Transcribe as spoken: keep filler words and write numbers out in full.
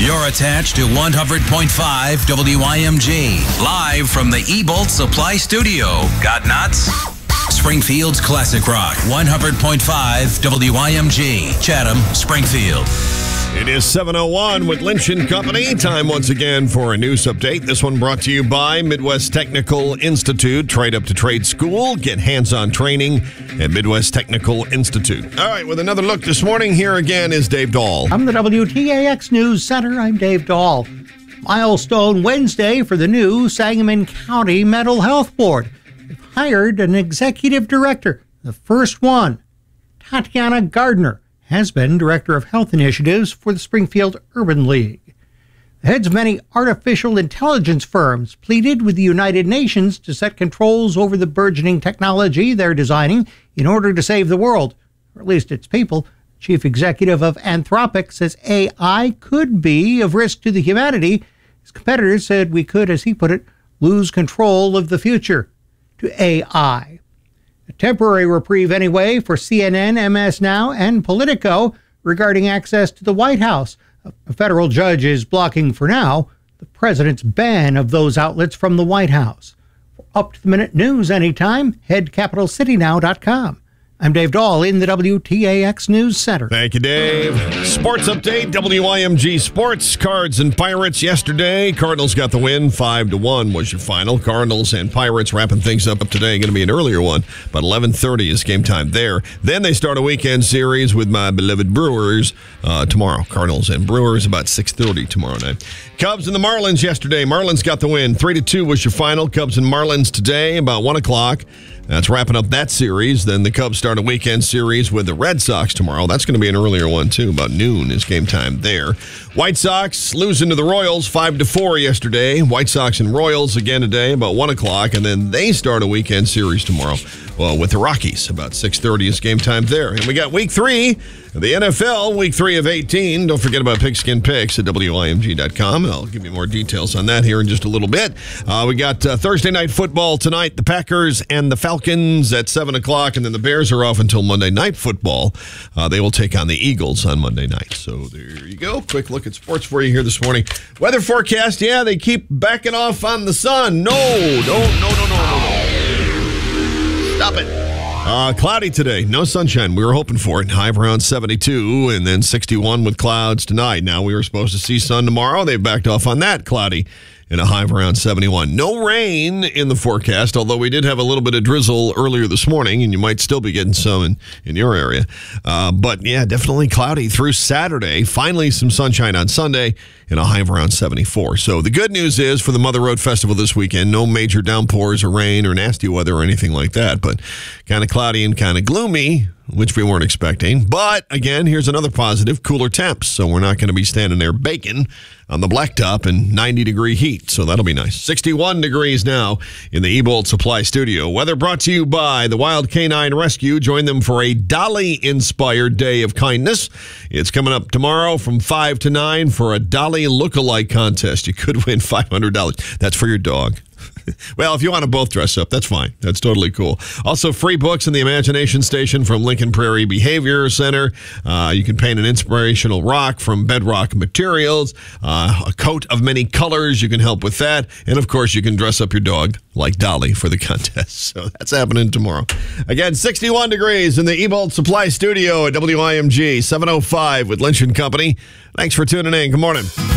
You're attached to one hundred point five W I M G. Live from the E-Bolt Supply Studio. Got nuts? Springfield's Classic Rock. one hundred point five W I M G. Chatham, Springfield. It is seven oh one with Lynch and Company. Time once again for a news update. This one brought to you by Midwest Technical Institute. Trade up to trade school. Get hands-on training at Midwest Technical Institute. All right, with another look this morning, here again is Dave Dahl. From the W T A X News Center, I'm Dave Dahl. Milestone Wednesday for the new Sangamon County Mental Health Board. They've hired an executive director, the first one. Tatiana Gardner has been Director of Health Initiatives for the Springfield Urban League. The heads of many artificial intelligence firms pleaded with the United Nations to set controls over the burgeoning technology they're designing in order to save the world, or at least its people. Chief Executive of Anthropic says A I could be of risk to the humanity. His competitors said we could, as he put it, lose control of the future to A I. A temporary reprieve anyway for C N N, M S Now, and Politico regarding access to the White House. A federal judge is blocking for now the president's ban of those outlets from the White House. For up-to-the-minute news anytime, head capital city now dot com. I'm Dave Dahl in the W T A X News Center. Thank you, Dave. Sports update, W I M G Sports. Cards and Pirates yesterday. Cardinals got the win. Five to one was your final. Cardinals and Pirates wrapping things up today. Going to be an earlier one, but eleven thirty is game time there. Then they start a weekend series with my beloved Brewers uh, tomorrow. Cardinals and Brewers about six thirty tomorrow night. Cubs and the Marlins yesterday. Marlins got the win. Three to two was your final. Cubs and Marlins today about one o'clock. That's wrapping up that series. Then the Cubs start a weekend series with the Red Sox tomorrow. That's going to be an earlier one, too. About noon is game time there. White Sox losing to the Royals five to four yesterday. White Sox and Royals again today about one o'clock. And then they start a weekend series tomorrow well, with the Rockies. About six thirty is game time there. And we got week three of the N F L, week three of eighteen. Don't forget about Pigskin Picks at W I M G dot com. I'll give you more details on that here in just a little bit. Uh, we got uh, Thursday night football tonight. The Packers and the Falcons at seven o'clock. And then the Bears are off until Monday Night Football. Uh, they will take on the Eagles on Monday night. So there you go. Quick look at sports for you here this morning. Weather forecast, yeah, they keep backing off on the sun. No, no, no, no, no, no, no. Stop it. Uh, cloudy today. No sunshine. We were hoping for it. High of around seventy-two and then sixty-one with clouds tonight. Now we were supposed to see sun tomorrow. They backed off on that. Cloudy and a high of around seventy-one. No rain in the forecast, although we did have a little bit of drizzle earlier this morning, and you might still be getting some in, in your area. Uh, but, yeah, definitely cloudy through Saturday. Finally, some sunshine on Sunday and a high of around seventy-four. So the good news is for the Mother Road Festival this weekend, no major downpours or rain or nasty weather or anything like that, but kind of cloudy and kind of gloomy, which we weren't expecting. But, again, here's another positive, cooler temps. So we're not going to be standing there baking on the blacktop in ninety degree heat. So that'll be nice. sixty-one degrees now in the E-Bolt Supply Studio. Weather brought to you by the Wild Canine Rescue. Join them for a Dolly-inspired day of kindness. It's coming up tomorrow from five to nine for a Dolly look-alike contest. You could win five hundred dollars. That's for your dog. Well, if you want to both dress up, that's fine. That's totally cool. Also, free books in the Imagination Station from Lincoln Prairie Behavior Center. Uh, you can paint an inspirational rock from Bedrock Materials. Uh, a coat of many colors. You can help with that. And, of course, you can dress up your dog like Dolly for the contest. So that's happening tomorrow. Again, sixty-one degrees in the E-Bolt Supply Studio at W I M G seven oh five with Lynch and Company. Thanks for tuning in. Good morning.